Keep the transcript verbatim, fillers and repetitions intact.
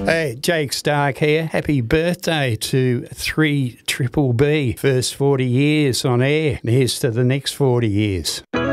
Hey, Jake Stark here. Happy birthday to three Triple B. First forty years on air. And here's to the next forty years.